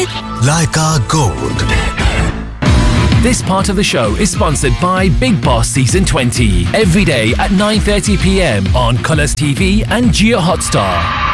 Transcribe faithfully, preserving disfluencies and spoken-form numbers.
Leica Gold. This part of the show is sponsored by Big Boss Season twenty. Every day at nine thirty p m on Colours T V and Geo Hotstar.